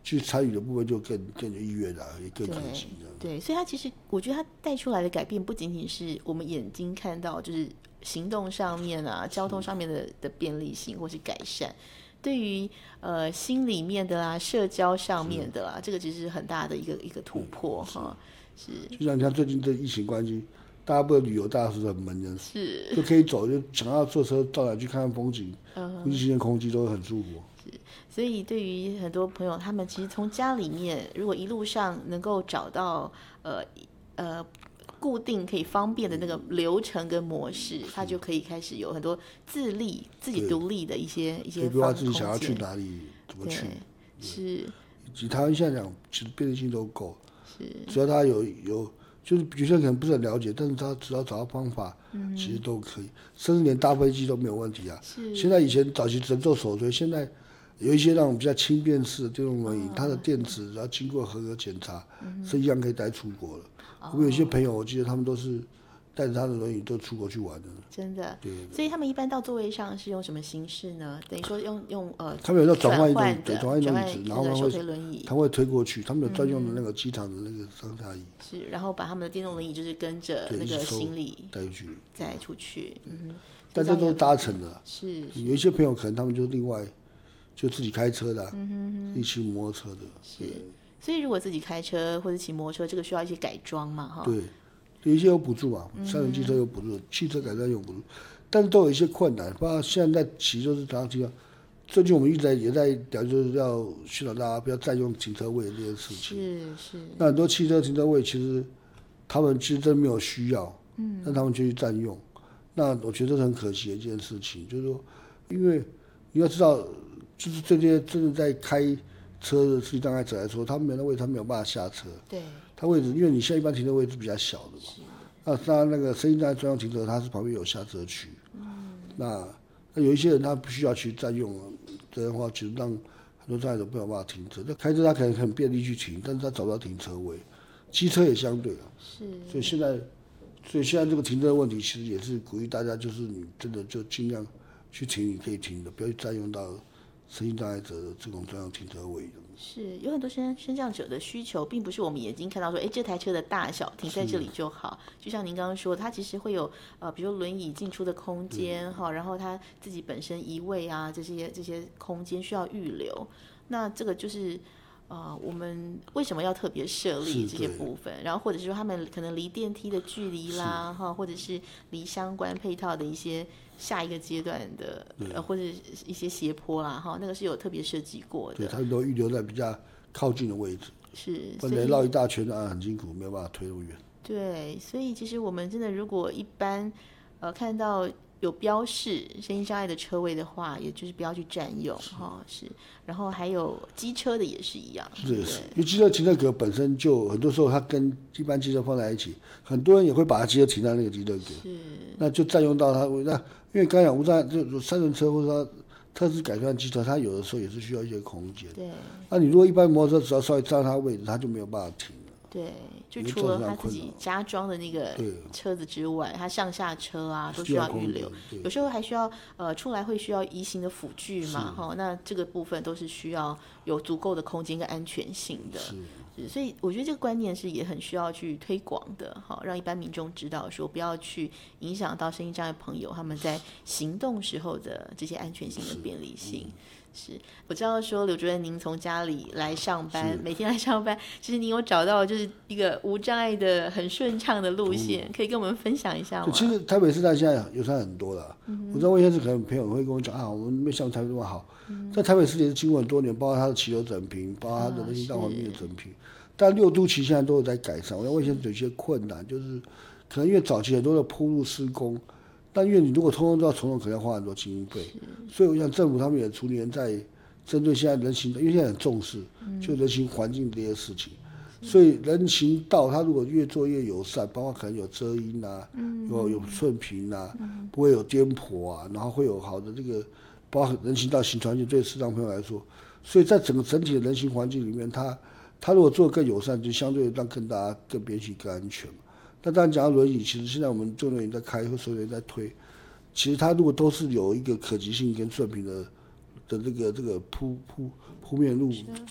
去参与的部分就更有意愿啦，也更可及。 对，所以他其实我觉得他带出来的改变不仅仅是我们眼睛看到，就是行动上面啊、交通上面的便利性或是改善，对于心里面的啦、社交上面的啦，这个其实是很大的一个突破哈。是， 就像你看最近这疫情关系，大家不能旅游，大家是很闷的， 是就可以走，就想要坐车到哪去看看风景，呼吸新鲜空气都会很舒服。 所以对于很多朋友，他们其实从家里面，如果一路上能够找到固定可以方便的那个流程跟模式，他就可以开始有很多自立、自己独立的一些规划自己想要去哪里，怎么去。 是， 以及台湾现在讲，其实便利性都够， 是， 只要他有，就是有些人可能不是很了解，但是他只要找到方法，其实都可以，甚至连搭飞机都没有问题啊。现在以前早期只能做手推，现在有一些那种比较轻便式的电动轮椅，它的电池然后经过合格检查，是一样可以带出国了。我们有些朋友，我记得他们都是带着他的轮椅都出国去玩的。 真的， 对。 所以他们一般到座位上是用什么形式呢？等于说用他们有那转换移动椅子，然后他会推过去，他们有专用的那个机场的那个上下椅。 是，然后把他们的电动轮椅就是跟着那个行李带出去。 但这都是搭乘的。 是。 有一些朋友可能他们就另外就自己开车的，自己骑摩托车的。 是。所以如果自己开车或者骑摩托车，这个需要一些改装嘛，哈。 对，有一些有补助嘛，三轮机车有补助，汽车改装有补助，但是都有一些困难。包括现在在骑就是常常听到，最近我们也在聊，就是要训导大家不要占用停车位这件事情。 是。 那很多汽车停车位其实他们其实真没有需要，但他们就去占用。那我觉得这是很可惜的一件事情，就是说，因为你要知道，就是这些真的在开车的视力障碍者来说，他们没那位置，他没有办法下车。 对。 他位置，因为你现在一般停车位置比较小的嘛，那个声音障碍专用停车，它是旁边有下车区。那有一些人他不需要去占用，这样的话其实让很多障碍者没有办法停车。那开车他可能很便利去停，但是他找不到停车位。机车也相对了。 是。 所以现在这个停车的问题，其实也是鼓励大家，就是你真的就尽量去停你可以停的，不要去占用到身心障碍者的这种专用停车位。 是有很多身障者的需求，并不是我们眼睛看到说，这台车的大小停在这里就好。就像您刚刚说，它其实会有比如轮椅进出的空间哈，然后它自己本身移位啊，这些空间需要预留。那这个就是我们为什么要特别设立这些部分？然后或者是说他们可能离电梯的距离啦，哈，或者是离相关配套的一些下一个阶段的或者一些斜坡啦，哈，那个是有特别设计过的。 对，他们都预留在比较靠近的位置， 是， 不然绕一大圈啊，很辛苦，没有办法推那么远。 对，所以其实我们真的如果一般看到有标示身心障碍的车位的话，也就是不要去占用哈。是，然后还有机车的也是一样。 是，因为机车停车格本身就很多时候它跟一般机车放在一起，很多人也会把它机车停在那个机车格， 是， 那就占用到它。那因为刚才讲无障碍就三轮车或者说特制改装机车，它有的时候也是需要一些空间。 对。 那你如果一般摩托车只要稍微占它位置，它就没有办法停了。 对，就除了他自己加装的那个车子之外，他上下车啊都需要预留，有时候还需要出来会需要移行的辅具嘛，哈，那这个部分都是需要有足够的空间跟安全性的。所以我觉得这个观念是也很需要去推广的，好，让一般民众知道说不要去影响到身心障碍朋友他们在行动时候的这些安全性的便利性。是，我知道说刘主任您从家里来上班，每天来上班，其实您有找到就是一个无障碍的很顺畅的路线，可以跟我们分享一下吗？ 其实台北市现在友善很多了，我知道魏先生可能朋友会跟我讲我们没像台北那么好，在台北市也是经过很多年，包括他的骑楼整平，包括他的人行道环境的整平，但六都其实现在都有在改善。我想魏先生有一些困难，就是可能因为早期很多的铺路施工。但因为你如果通通都要重弄，可能要花很多经费，所以我想政府他们也处理在针对现在人行，因为现在很重视就人行环境这些事情，所以人行道它如果越做越友善，包括可能有遮阴啊，有顺平啊，不会有颠簸啊，然后会有好的这个，包括人行道行环境对视障朋友来说，所以在整体的人行环境里面，它如果做得更友善，就相对让大家更便携、更安全嘛。那当然讲到轮椅，其实现在我们重轮椅在开，或所有人在推，其实它如果都是有一个可及性跟顺平的这个铺面路